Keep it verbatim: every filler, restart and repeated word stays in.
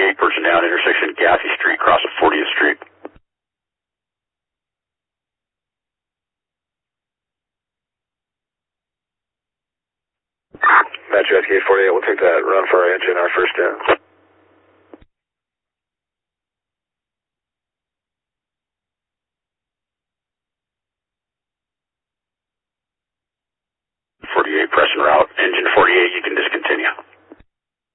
forty-eight, person down, intersection Gassy Street, cross of fortieth Street. Metro S K forty-eight, we'll take that run for our engine, our first down.